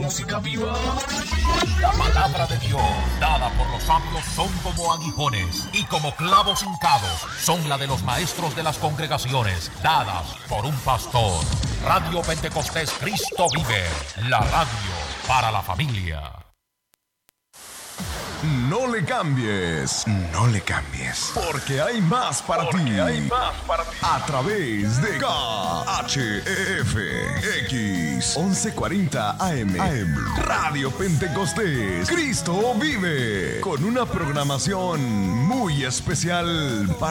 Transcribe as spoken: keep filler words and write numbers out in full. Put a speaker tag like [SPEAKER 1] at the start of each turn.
[SPEAKER 1] música viva. La palabra de Dios, dada por los sabios, son como aguijones y como clavos hincados, son la de los maestros de las congregaciones, dadas por un pastor. Radio Pentecostés Cristo Vive, la radio para la familia.
[SPEAKER 2] No le cambies, no le cambies, porque hay más para
[SPEAKER 1] Porque
[SPEAKER 2] ti.
[SPEAKER 1] hay más para ti.
[SPEAKER 2] A través de K H E F X once cuarenta A M, Radio Pentecostés Cristo Vive, con una programación muy especial para